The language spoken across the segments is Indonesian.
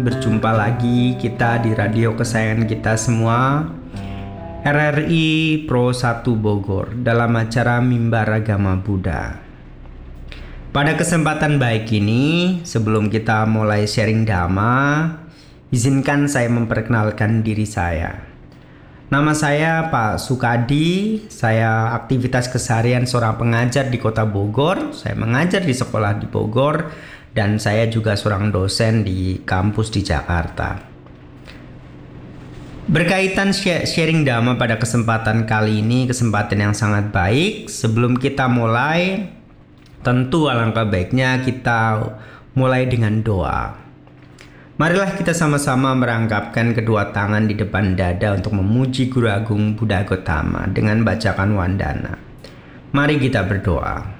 Berjumpa lagi kita di radio kesayangan kita semua, RRI Pro 1 Bogor, dalam acara Mimbar Agama Buddha. Pada kesempatan baik ini, sebelum kita mulai sharing Dhamma, izinkan saya memperkenalkan diri saya. Nama saya Pak Sukadi, saya aktivitas keseharian seorang pengajar di kota Bogor. Saya mengajar di sekolah di Bogor dan saya juga seorang dosen di kampus di Jakarta. Berkaitan sharing Dhamma pada kesempatan kali ini, kesempatan yang sangat baik. Sebelum kita mulai, tentu alangkah baiknya kita mulai dengan doa. Marilah kita sama-sama merangkapkan kedua tangan di depan dada untuk memuji Guru Agung Buddha Gautama dengan bacakan wandana. Mari kita berdoa.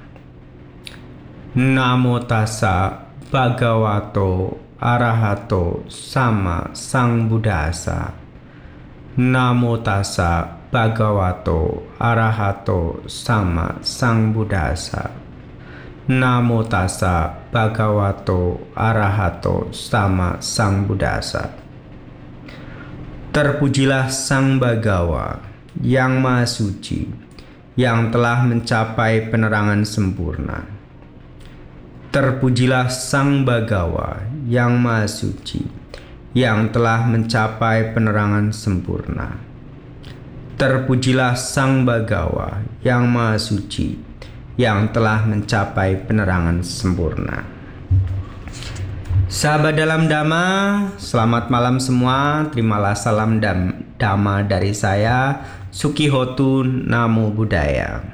Namo tassa bhagavato arahato sama sang buddhassa. Namo tassa bhagavato arahato sama sang buddhassa. Namo tassa bhagavato arahato sama sang buddhassa. Terpujilah Sang Bhagawa yang Maha Suci, yang telah mencapai penerangan sempurna. Terpujilah Sang Bhagawa yang Maha Suci, yang telah mencapai penerangan sempurna. Terpujilah Sang Bhagawa yang Maha Suci, yang telah mencapai penerangan sempurna. Sahabat dalam Dhamma, selamat malam semua. Terimalah salam Dhamma dari saya, Sukihotu Namo Buddhaya.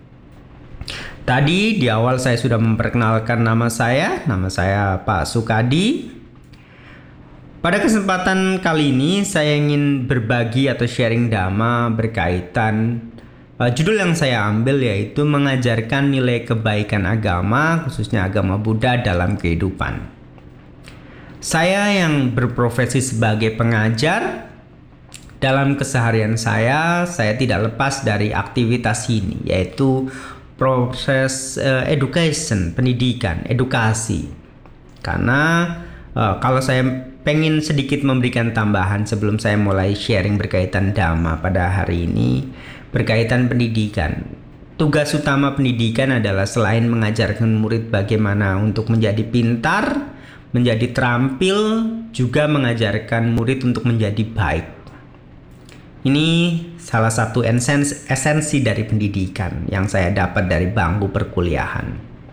Tadi di awal saya sudah memperkenalkan nama saya Pak Sukadi. Pada kesempatan kali ini saya ingin berbagi atau sharing Dhamma berkaitan judul yang saya ambil yaitu mengajarkan nilai kebaikan agama, khususnya agama Buddha dalam kehidupan. Saya yang berprofesi sebagai pengajar, dalam keseharian saya tidak lepas dari aktivitas ini, yaitu proses education, pendidikan, edukasi. Karena kalau saya pengen sedikit memberikan tambahan sebelum saya mulai sharing berkaitan Dhamma pada hari ini, berkaitan pendidikan. Tugas utama pendidikan adalah selain mengajarkan murid bagaimana untuk menjadi pintar, menjadi terampil, juga mengajarkan murid untuk menjadi baik. Ini salah satu esensi dari pendidikan yang saya dapat dari bangku perkuliahan.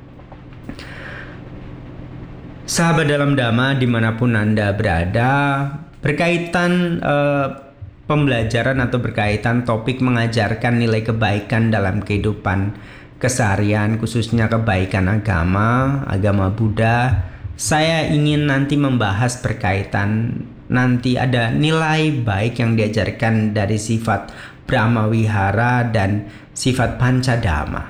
Sahabat dalam Dhamma dimanapun Anda berada, berkaitan pembelajaran atau berkaitan topik mengajarkan nilai kebaikan dalam kehidupan keseharian, khususnya kebaikan agama Buddha, saya ingin nanti membahas berkaitan nanti ada nilai baik yang diajarkan dari sifat Brahma Wihara dan sifat Pancadhamma.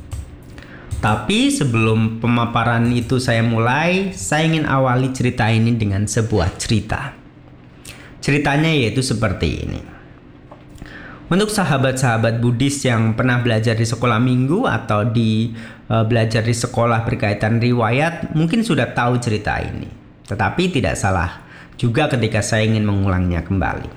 Tapi sebelum pemaparan itu saya mulai, saya ingin awali cerita ini dengan sebuah cerita. Ceritanya yaitu seperti ini. Untuk sahabat-sahabat Buddhis yang pernah belajar di sekolah minggu atau belajar di sekolah berkaitan riwayat, mungkin sudah tahu cerita ini. Tetapi tidak salah juga ketika saya ingin mengulangnya kembali.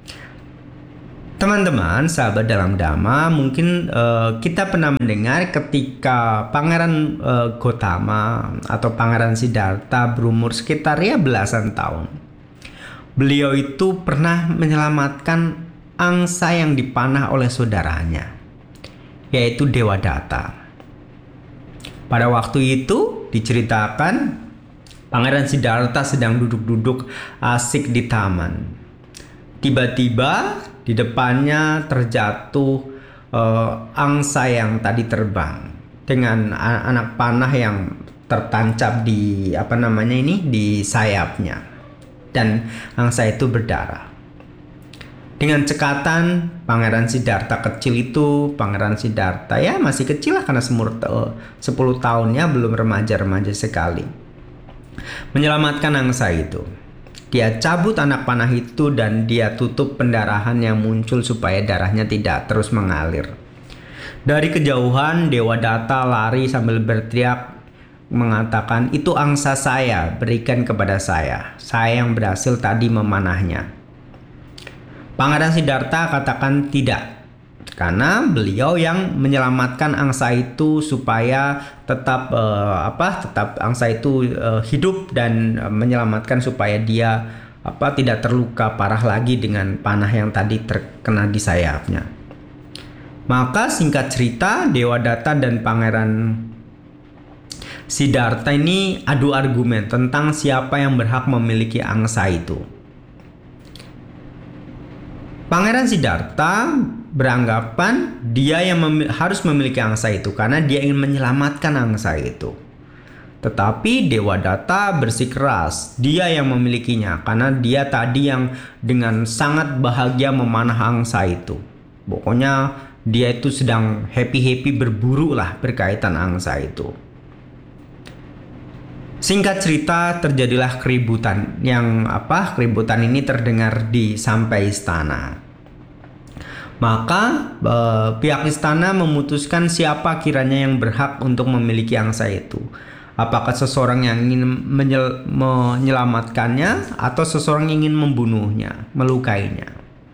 Teman-teman, sahabat dalam Dhamma, mungkin kita pernah mendengar ketika Pangeran Gautama atau Pangeran Siddhartha berumur sekitar belasan tahun. Beliau itu pernah menyelamatkan angsa yang dipanah oleh saudaranya, yaitu Dewadatta. Pada waktu itu diceritakan Pangeran Siddhartha sedang duduk-duduk asik di taman. Tiba-tiba di depannya terjatuh angsa yang tadi terbang dengan anak panah yang tertancap di di sayapnya, dan angsa itu berdarah. Dengan cekatan Pangeran Siddhartha kecil itu, Pangeran Siddhartha masih kecil lah karena 10 tahunnya, belum remaja sekali, menyelamatkan angsa itu. Dia cabut anak panah itu dan dia tutup pendarahan yang muncul supaya darahnya tidak terus mengalir. Dari kejauhan Dewadatta lari sambil berteriak, mengatakan, itu angsa saya, berikan kepada saya. Saya yang berhasil tadi memanahnya. Pangeran Siddhartha katakan tidak. Karena beliau yang menyelamatkan angsa itu supaya tetap angsa itu hidup dan menyelamatkan supaya dia tidak terluka parah lagi dengan panah yang tadi terkena di sayapnya. Maka singkat cerita, Dewadatta dan Pangeran Siddhartha ini adu argumen tentang siapa yang berhak memiliki angsa itu. Pangeran Siddhartha beranggapan dia yang harus memiliki angsa itu karena dia ingin menyelamatkan angsa itu. Tetapi Dewadatta bersikeras dia yang memilikinya karena dia tadi yang dengan sangat bahagia memanah angsa itu. Pokoknya dia itu sedang happy-happy berburu lah berkaitan angsa itu. Singkat cerita, terjadilah keributan keributan ini terdengar sampai istana. Maka pihak istana memutuskan siapa kiranya yang berhak untuk memiliki angsa itu. Apakah seseorang yang ingin menyelamatkannya atau seseorang yang ingin membunuhnya, melukainya.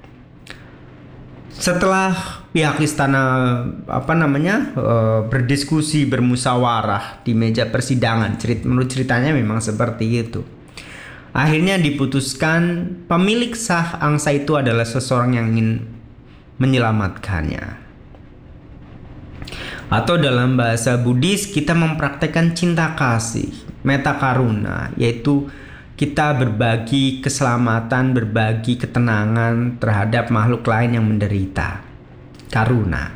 Setelah pihak istana berdiskusi, bermusyawarah di meja persidangan, menurut ceritanya memang seperti itu. Akhirnya diputuskan pemilik sah angsa itu adalah seseorang yang ingin menyelamatkannya. Atau dalam bahasa Buddhis kita mempraktekkan cinta kasih, metta karuna, yaitu kita berbagi keselamatan, berbagi ketenangan terhadap makhluk lain yang menderita. Karuna.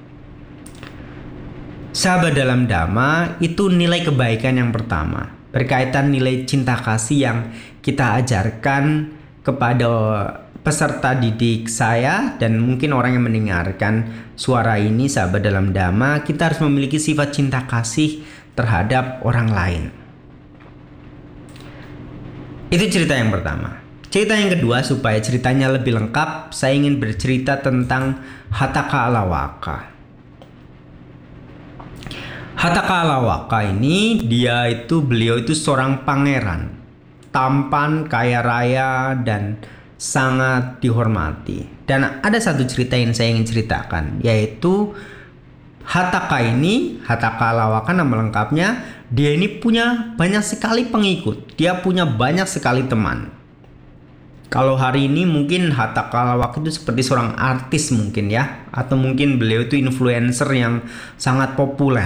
Sahabat dalam Dhamma, itu nilai kebaikan yang pertama. Berkaitan nilai cinta kasih yang kita ajarkan kepada peserta didik saya dan mungkin orang yang mendengarkan suara ini, sahabat dalam Dhamma, kita harus memiliki sifat cinta kasih terhadap orang lain. Itu cerita yang pertama. Cerita yang kedua, supaya ceritanya lebih lengkap, saya ingin bercerita tentang Hataka Alawaka. Hataka Alawaka ini beliau itu seorang pangeran, tampan, kaya raya, dan sangat dihormati. Dan ada satu cerita yang saya ingin ceritakan, yaitu Hataka Alawaka nama lengkapnya, dia ini punya banyak sekali pengikut, dia punya banyak sekali teman. Kalau hari ini mungkin Hataka Alawaka itu seperti seorang artis mungkin ya, atau mungkin beliau itu influencer yang sangat populer.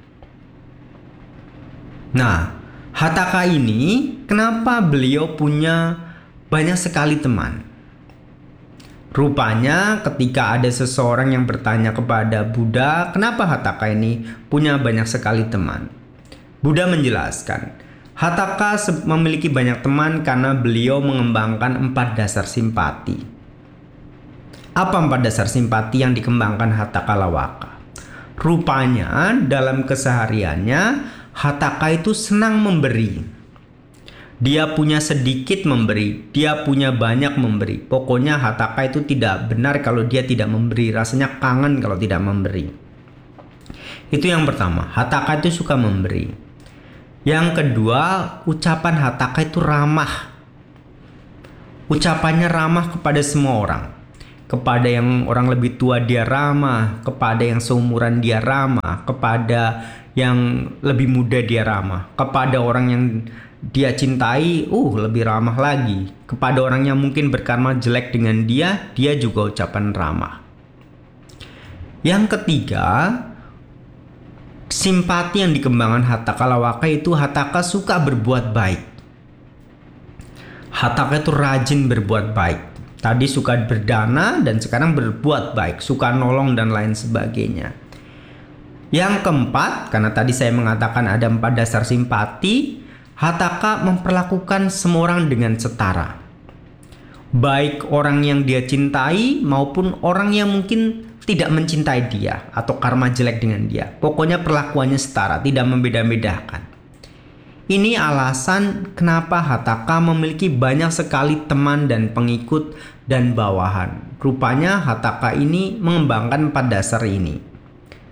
Nah, Hataka ini kenapa beliau punya banyak sekali teman? Rupanya ketika ada seseorang yang bertanya kepada Buddha, kenapa Hataka ini punya banyak sekali teman? Buddha menjelaskan, Hataka memiliki banyak teman karena beliau mengembangkan 4 dasar simpati. Apa 4 dasar simpati yang dikembangkan Hataka Alawaka? Rupanya dalam kesehariannya Hataka itu senang memberi. Dia punya sedikit memberi, dia punya banyak memberi. Pokoknya Hataka itu tidak benar kalau dia tidak memberi, rasanya kangen kalau tidak memberi. Itu yang pertama, Hataka itu suka memberi. Yang kedua, ucapan Hataka itu ramah. Ucapannya ramah kepada semua orang. Kepada yang orang lebih tua dia ramah, kepada yang seumuran dia ramah, kepada yang lebih muda dia ramah, kepada orang yang dia cintai, lebih ramah lagi. Kepada orang yang mungkin berkarma jelek dengan dia juga ucapan ramah. Yang ketiga, simpati yang dikembangkan Hataka Alawaka itu Hataka suka berbuat baik. Hataka itu rajin berbuat baik. Tadi suka berdana dan sekarang berbuat baik, suka nolong dan lain sebagainya. Yang keempat, karena tadi saya mengatakan ada 4 dasar simpati, Hataka memperlakukan semua orang dengan setara. Baik orang yang dia cintai maupun orang yang mungkin tidak mencintai dia atau karma jelek dengan dia. Pokoknya perlakuannya setara, tidak membeda-bedakan. Ini alasan kenapa Hataka memiliki banyak sekali teman dan pengikut dan bawahan. Rupanya Hataka ini mengembangkan 4 dasar ini.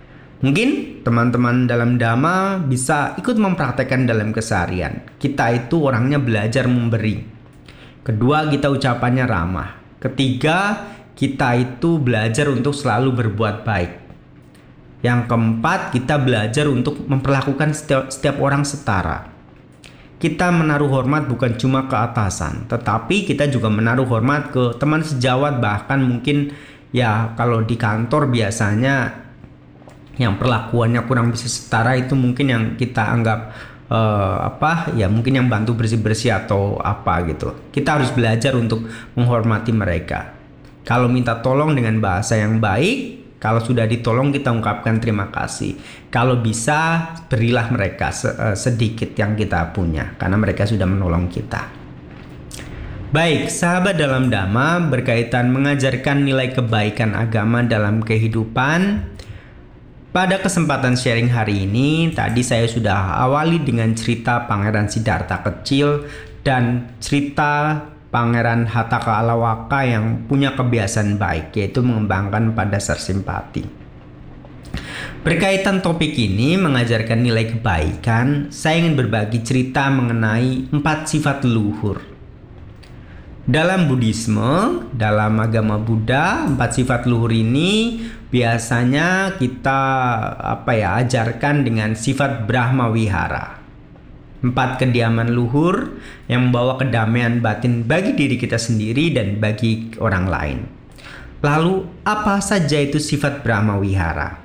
Mungkin teman-teman dalam Dhamma bisa ikut mempraktekkan dalam keseharian. Kita itu orangnya belajar memberi. Kedua, kita ucapannya ramah. Ketiga, kita itu belajar untuk selalu berbuat baik. Yang keempat, kita belajar untuk memperlakukan setiap orang setara. Kita menaruh hormat bukan cuma ke atasan, tetapi kita juga menaruh hormat ke teman sejawat, bahkan mungkin ya kalau di kantor biasanya yang perlakuannya kurang bisa setara itu mungkin yang kita anggap mungkin yang bantu bersih-bersih atau apa gitu. Kita harus belajar untuk menghormati mereka. Kalau minta tolong dengan bahasa yang baik, kalau sudah ditolong kita ungkapkan terima kasih. Kalau bisa berilah mereka sedikit yang kita punya karena mereka sudah menolong kita. Baik, sahabat dalam Dhamma, berkaitan mengajarkan nilai kebaikan agama dalam kehidupan. Pada kesempatan sharing hari ini, tadi saya sudah awali dengan cerita Pangeran Siddhartha kecil dan cerita Pangeran Hataka Alawaka yang punya kebiasaan baik, yaitu mengembangkan pada dasar simpati. Berkaitan topik ini mengajarkan nilai kebaikan, saya ingin berbagi cerita mengenai 4 sifat luhur. Dalam Buddhisme, dalam agama Buddha, 4 sifat luhur ini biasanya kita ajarkan dengan sifat Brahma Wihara. 4 kediaman luhur yang membawa kedamaian batin bagi diri kita sendiri dan bagi orang lain. Lalu apa saja itu sifat Brahma Wihara?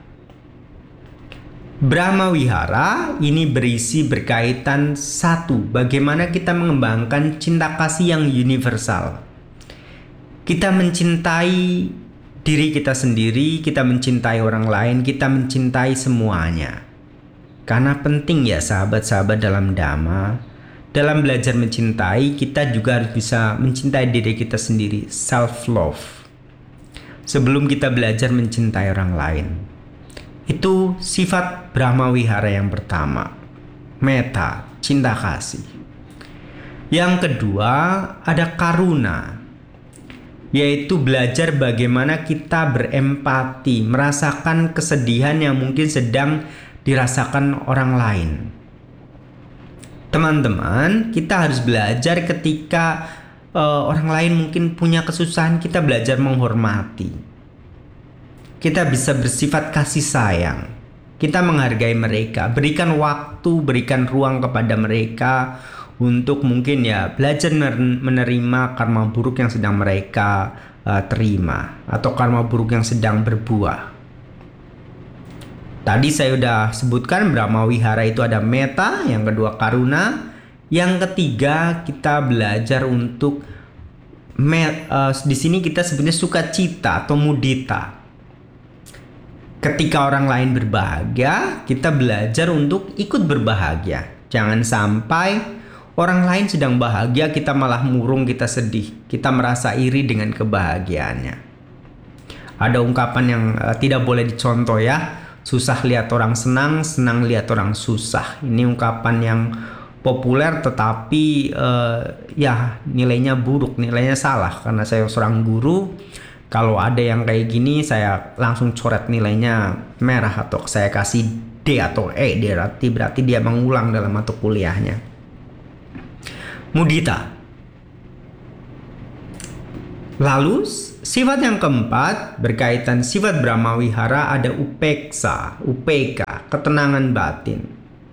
Brahma Wihara ini berisi berkaitan satu, bagaimana kita mengembangkan cinta kasih yang universal. Kita mencintai diri kita sendiri, kita mencintai orang lain, kita mencintai semuanya. Karena penting ya sahabat-sahabat dalam Dhamma, dalam belajar mencintai kita juga harus bisa mencintai diri kita sendiri, self love. Sebelum kita belajar mencintai orang lain. Itu sifat Brahma Wihara yang pertama, metta, cinta kasih. Yang kedua ada karuna, yaitu belajar bagaimana kita berempati, merasakan kesedihan yang mungkin sedang dirasakan orang lain. Teman-teman, kita harus belajar ketika orang lain mungkin punya kesusahan, kita belajar menghormati. Kita bisa bersifat kasih sayang. Kita menghargai mereka, berikan waktu, berikan ruang kepada mereka untuk mungkin ya belajar menerima karma buruk yang sedang mereka terima atau karma buruk yang sedang berbuah. Tadi saya sudah sebutkan Brahma Wihara itu ada metta, yang kedua karuna, yang ketiga kita belajar untuk di sini kita sebutnya sukacita atau mudita. Ketika orang lain berbahagia, kita belajar untuk ikut berbahagia. Jangan sampai orang lain sedang bahagia, kita malah murung, kita sedih. Kita merasa iri dengan kebahagiaannya. Ada ungkapan yang tidak boleh dicontoh ya. Susah lihat orang senang, senang lihat orang susah. Ini ungkapan yang populer tetapi nilainya buruk, nilainya salah. Karena saya seorang guru, kalau ada yang kayak gini saya langsung coret nilainya merah atau saya kasih D atau E, berarti dia mengulang dalam mata kuliahnya. Mudita. Lalu sifat yang keempat berkaitan sifat Brahma Wihara ada upeksa, ketenangan batin.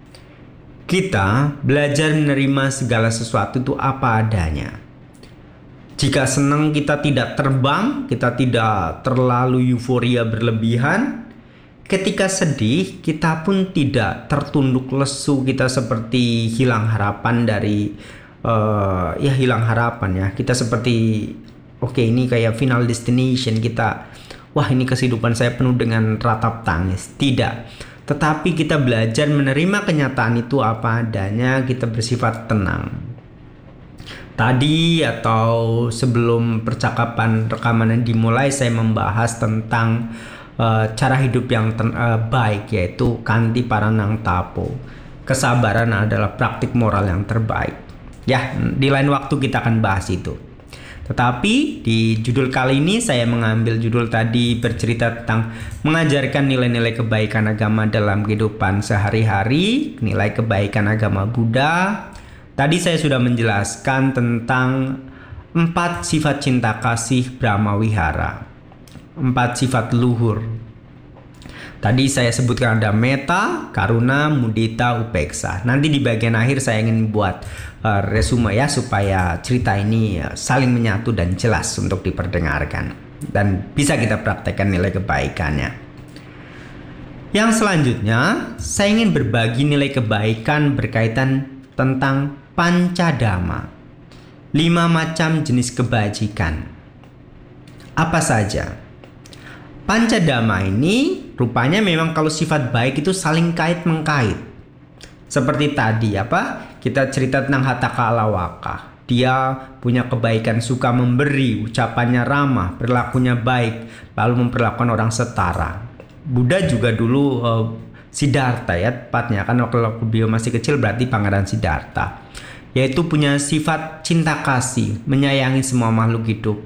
Kita belajar menerima segala sesuatu itu apa adanya. Jika senang kita tidak terbang, kita tidak terlalu euforia berlebihan. Ketika sedih, kita pun tidak tertunduk lesu, kita seperti hilang harapan dari hilang harapan ya. Kita seperti ini kayak final destination, kita ini kehidupan saya penuh dengan ratap tangis. Tidak. Tetapi kita belajar menerima kenyataan itu apa adanya, kita bersifat tenang. Tadi atau sebelum percakapan rekaman dimulai, saya membahas tentang cara hidup yang baik, yaitu Kanti Paranang Tapo. Kesabaran adalah praktik moral yang terbaik. Ya, di lain waktu kita akan bahas itu. Tetapi di judul kali ini saya mengambil judul tadi bercerita tentang mengajarkan nilai-nilai kebaikan agama dalam kehidupan sehari-hari, nilai kebaikan agama Buddha. Tadi saya sudah menjelaskan tentang 4 sifat cinta kasih Brahma Wihara, 4 sifat luhur. Tadi saya sebutkan ada metta, karuna, mudita, upeksa. Nanti di bagian akhir saya ingin buat resume ya, supaya cerita ini saling menyatu dan jelas untuk diperdengarkan dan bisa kita praktekkan nilai kebaikannya. Yang selanjutnya saya ingin berbagi nilai kebaikan berkaitan tentang Pancadhamma, 5 macam jenis kebajikan. Apa saja? Pancadhamma ini rupanya memang kalau sifat baik itu saling kait-mengkait. Seperti tadi kita cerita tentang Hataka Alawaka. Dia punya kebaikan, suka memberi, ucapannya ramah, perilakunya baik, lalu memperlakukan orang setara. Buddha juga dulu Siddhartha ya tepatnya, kan waktu beliau masih kecil berarti Pangeran Siddhartha. Yaitu punya sifat cinta kasih, menyayangi semua makhluk hidup.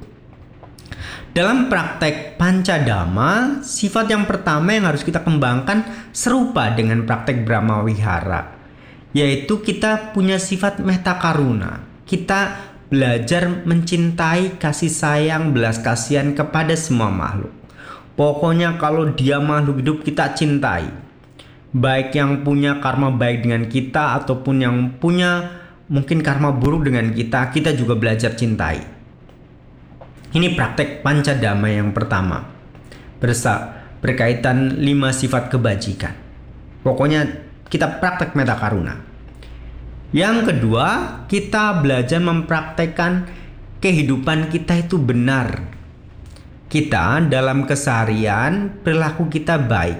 Dalam praktek Pancadhamma, sifat yang pertama yang harus kita kembangkan serupa dengan praktek Brahma Wihara, yaitu kita punya sifat metta karuna. Kita belajar mencintai, kasih sayang, belas kasihan kepada semua makhluk. Pokoknya kalau dia makhluk hidup kita cintai. Baik yang punya karma baik dengan kita ataupun yang punya mungkin karma buruk dengan kita, kita juga belajar cintai. Ini praktek Pancadhamma yang pertama, berkaitan 5 sifat kebajikan. Pokoknya kita praktek metta karuna. Yang kedua, kita belajar mempraktekkan kehidupan kita itu benar. Kita dalam keseharian perilaku kita baik.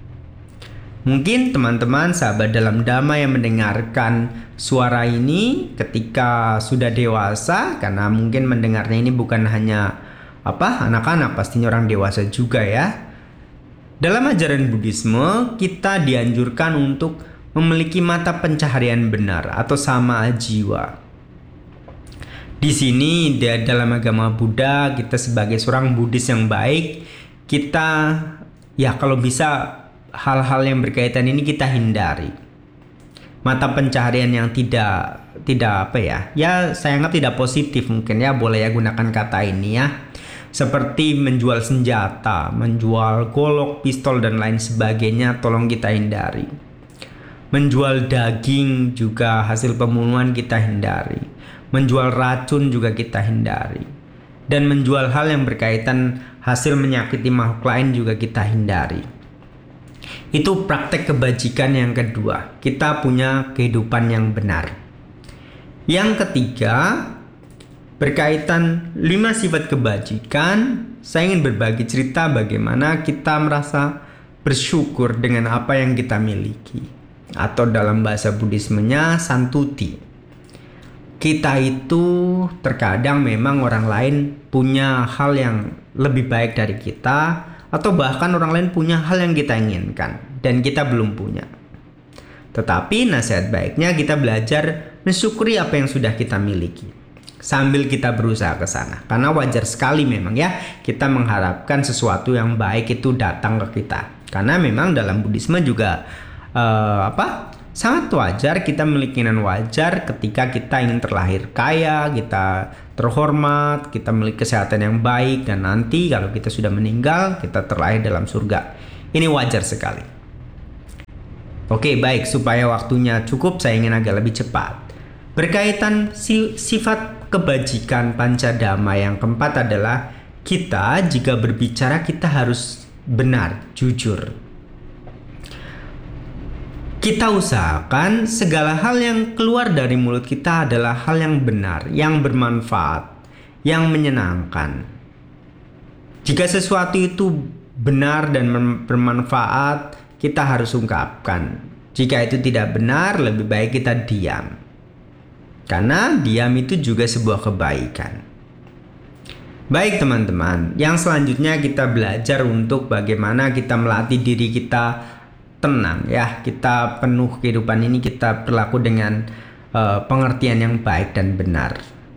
Mungkin teman-teman sahabat dalam Dhamma yang mendengarkan suara ini ketika sudah dewasa, karena mungkin mendengarnya ini bukan hanya anak-anak, pastinya orang dewasa juga ya. Dalam ajaran Buddhisme kita dianjurkan untuk memiliki mata pencaharian benar atau sama jiwa. Di sini dalam agama Buddha, kita sebagai seorang Buddhis yang baik, kita ya kalau bisa hal-hal yang berkaitan ini kita hindari. Mata pencaharian yang tidak saya anggap tidak positif mungkin ya, boleh ya gunakan kata ini ya. Seperti menjual senjata, menjual golok, pistol dan lain sebagainya, tolong kita hindari. Menjual daging juga hasil pembunuhan kita hindari. Menjual racun juga kita hindari. Dan menjual hal yang berkaitan hasil menyakiti makhluk lain juga kita hindari. Itu praktek kebajikan yang kedua. Kita punya kehidupan yang benar. Yang ketiga, berkaitan 5 sifat kebajikan, saya ingin berbagi cerita bagaimana kita merasa bersyukur dengan apa yang kita miliki. Atau dalam bahasa Buddhismenya, santuti. Kita itu terkadang memang orang lain punya hal yang lebih baik dari kita, atau bahkan orang lain punya hal yang kita inginkan dan kita belum punya. Tetapi nasihat baiknya kita belajar mensyukuri apa yang sudah kita miliki sambil kita berusaha ke sana. Karena wajar sekali memang ya kita mengharapkan sesuatu yang baik itu datang ke kita. Karena memang dalam Buddhisme juga sangat wajar kita memiliki keinginan wajar ketika kita ingin terlahir kaya, kita terhormat, kita memiliki kesehatan yang baik, dan nanti kalau kita sudah meninggal kita terlahir dalam surga. Ini wajar sekali. Oke, baik, supaya waktunya cukup saya ingin agak lebih cepat. Berkaitan sifat kebajikan Pancadhamma yang keempat adalah kita jika berbicara kita harus benar, jujur. Kita usahakan segala hal yang keluar dari mulut kita adalah hal yang benar, yang bermanfaat, yang menyenangkan. Jika sesuatu itu benar dan bermanfaat, kita harus ungkapkan. Jika itu tidak benar, lebih baik kita diam. Karena diam itu juga sebuah kebaikan. Baik teman-teman, yang selanjutnya kita belajar untuk bagaimana kita melatih diri kita tenang ya, kita penuh kehidupan ini kita berlaku dengan pengertian yang baik dan benar.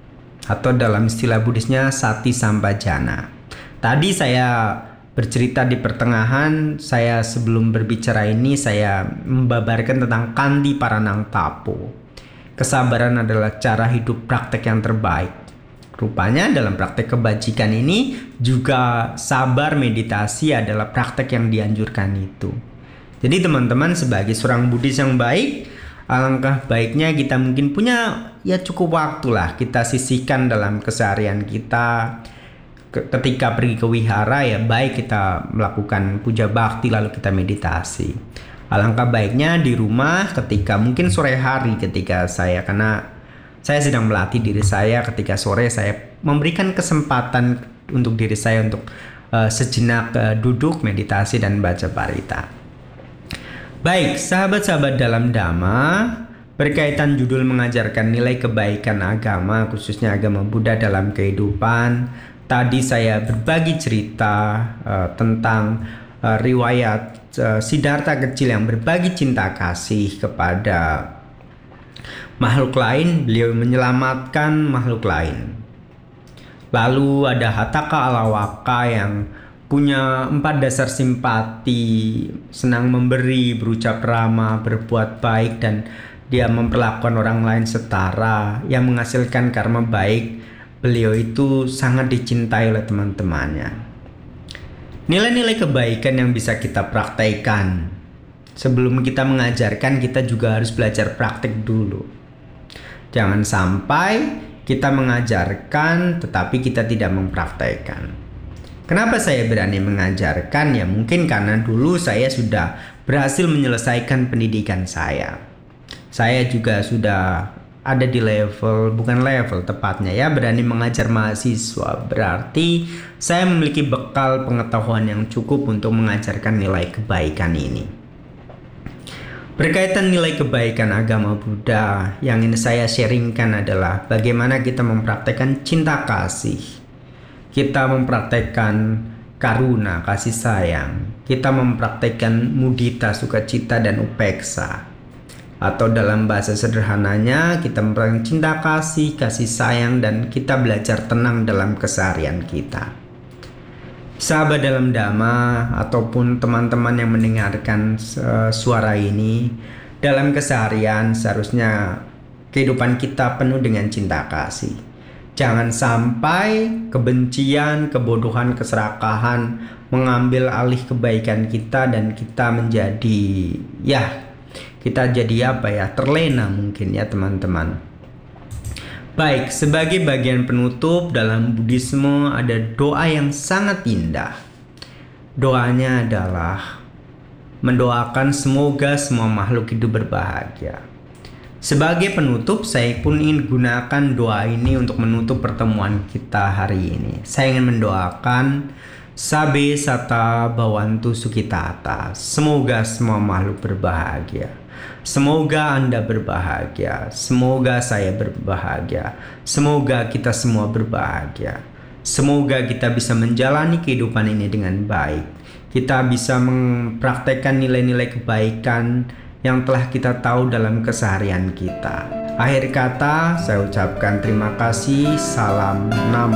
atau dalam istilah Buddhisnya Sati Sampajana. Tadi saya bercerita di pertengahan, saya sebelum berbicara ini saya membabarkan tentang Kandi Paranang Tapo. Kesabaran adalah cara hidup praktek yang terbaik. Rupanya dalam praktek kebajikan ini juga sabar meditasi adalah praktek yang dianjurkan itu. Jadi teman-teman, sebagai seorang Buddhis yang baik, alangkah baiknya kita mungkin punya cukup waktu lah kita sisihkan dalam keseharian kita. Ketika pergi ke wihara baik kita melakukan puja bakti lalu kita meditasi. Alangkah baiknya di rumah ketika mungkin sore hari karena saya sedang melatih diri saya, ketika sore saya memberikan kesempatan untuk diri saya untuk sejenak duduk meditasi dan baca parita. Baik, sahabat-sahabat dalam Dhamma, berkaitan judul mengajarkan nilai kebaikan agama, khususnya agama Buddha dalam kehidupan. Tadi saya berbagi cerita tentang riwayat Siddhartha kecil yang berbagi cinta kasih kepada makhluk lain. Beliau menyelamatkan makhluk lain. Lalu ada Hataka Alawaka yang punya 4 dasar simpati, senang memberi, berucap ramah, berbuat baik, dan dia memperlakukan orang lain setara, yang menghasilkan karma baik. Beliau itu sangat dicintai oleh teman-temannya. Nilai-nilai kebaikan yang bisa kita praktekkan. Sebelum kita mengajarkan, kita juga harus belajar praktek dulu. Jangan sampai kita mengajarkan tetapi kita tidak mempraktekkan. Kenapa saya berani mengajarkan? Mungkin karena dulu saya sudah berhasil menyelesaikan pendidikan saya. Saya juga sudah ada di berani mengajar mahasiswa. Berarti saya memiliki bekal pengetahuan yang cukup untuk mengajarkan nilai kebaikan ini. Berkaitan nilai kebaikan agama Buddha, yang ini saya sharingkan adalah bagaimana kita mempraktekkan cinta kasih. Kita mempraktekkan karuna, kasih sayang. Kita mempraktekkan mudita, sukacita, dan upeksa. Atau dalam bahasa sederhananya, kita mempraktekkan cinta kasih, kasih sayang, dan kita belajar tenang dalam keseharian kita. Sahabat dalam Dhamma ataupun teman-teman yang mendengarkan suara ini, dalam keseharian seharusnya kehidupan kita penuh dengan cinta kasih. Jangan sampai kebencian, kebodohan, keserakahan mengambil alih kebaikan kita dan kita menjadi terlena mungkin teman-teman. Baik, sebagai bagian penutup dalam Buddhisme ada doa yang sangat indah. Doanya adalah mendoakan semoga semua makhluk hidup berbahagia. Sebagai penutup, saya pun ingin gunakan doa ini untuk menutup pertemuan kita hari ini. Saya ingin mendoakan Sabe Sata Bhavantu Sukhitata. Semoga semua makhluk berbahagia. Semoga Anda berbahagia. Semoga saya berbahagia. Semoga kita semua berbahagia. Semoga kita bisa menjalani kehidupan ini dengan baik. Kita bisa mempraktekkan nilai-nilai kebaikan yang telah kita tahu dalam keseharian kita. Akhir kata, saya ucapkan terima kasih. Salam Namo.